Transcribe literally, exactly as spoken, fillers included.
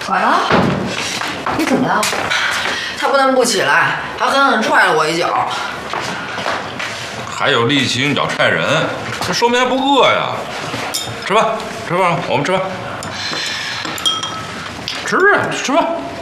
完了，你怎么了？ 他不但不起来，还狠狠踹了我一脚。 还有力气用脚踹人，这说明还不饿呀！吃饭，吃饭，我们吃饭。吃啊，吃饭。